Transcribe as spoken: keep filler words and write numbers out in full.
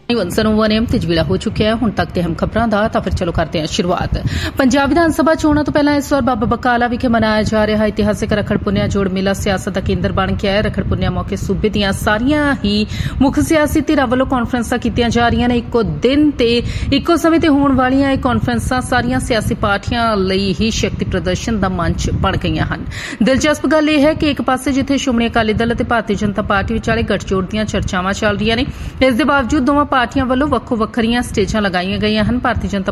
ਵੰਸਨੋਵਾ ਨੇ ਤਜਵੀਲਾ ਹੋ ਚੁੱਕਿਆ ਹੈ। ਹੁਣ ਤੱਕ ਤੇ ਅਹਿਮ ਖਬਰਾਂ ਦਾ ਤਾਂ ਫਿਰ ਚਲੋ ਕਰਦੇ ਹਾਂ ਸ਼ੁਰੂਆਤ। ਪੰਜਾਬ ਵਿਧਾਨ ਸਭਾ ਚੋਣਾਂ ਤੋਂ ਪਹਿਲਾਂ ਇਸ ਵਾਰ ਬਾਬਾ ਬਕਾਲਾ ਵਿਖੇ ਮਨਾਇਆ ਜਾ ਰਿਹਾ ਇਤਿਹਾਸਕ ਰਖੜ ਪੁੰਨਿਆ ਜੋੜ ਮੇਲਾ ਸਿਆਸਤ ਦਾ ਕੇਂਦਰ ਬਣ ਗਿਆ ਹੈ। ਰਖੜ ਪੁੰਨਿਆ ਮੌਕੇ ਸੂਬੇ ਦੀਆਂ ਸਾਰੀਆਂ ਹੀ ਮੁੱਖ ਸਿਆਸੀ ਧਿਰਾਂ ਵੱਲੋਂ ਕਾਨਫਰੰਸਾਂ ਕੀਤੀਆਂ ਜਾ ਰਹੀਆਂ ਨੇ। ਇੱਕੋ ਦਿਨ ਤੇ ਇੱਕੋ ਸਮੇਂ ਤੇ ਹੋਣ ਵਾਲੀਆਂ ਇਹ ਕਾਨਫਰੰਸਾਂ ਸਾਰੀਆਂ ਸਿਆਸੀ ਪਾਰਟੀਆਂ ਲਈ ਹੀ ਸ਼ਕਤੀ ਪ੍ਰਦਰਸ਼ਨ ਦਾ ਮੰਚ ਬਣ ਗਈਆਂ ਹਨ। ਦਿਲਚਸਪ ਗੱਲ ਇਹ ਹੈ ਕਿ ਇੱਕ ਪਾਸੇ ਜਿੱਥੇ ਸ਼੍ਰੋਮਣੀ ਅਕਾਲੀ ਦਲ ਅਤੇ ਭਾਰਤੀ ਜਨਤਾ ਪਾਰਟੀ ਵਿਚਾਲੇ ਗੱਠਜੋੜ ਦੀਆਂ ਚਰਚਾਵਾਂ ਚੱਲ ਰਹੀਆਂ ਨੇ, ਇਸ ਦੇ ਬਾਵਜੂਦ ਦੋਵਾਂ ਪਾਰਟੀਆਂ ਵੱਲੋਂ ਵੱਖੋ ਵੱਖਰੀਆਂ ਸਟੇਜਾਂ ਲਗਾਈਆਂ ਗਈਆਂ ਹਨ। ਭਾਰਤੀ ਜਨਤਾ